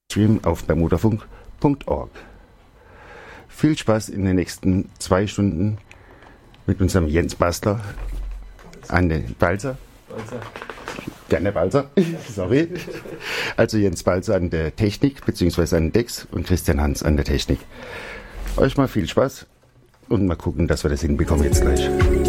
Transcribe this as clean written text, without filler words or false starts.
Stream auf bermudafunk.org. Viel Spaß in den nächsten 2 Stunden mit unserem Jens Bastler an den Balzer. Gerne Balzer, sorry. Also Jens Balzer an der Technik bzw. an den Decks und Christian Hans an der Technik. Euch mal viel Spaß und mal gucken, dass wir das hinbekommen jetzt gleich.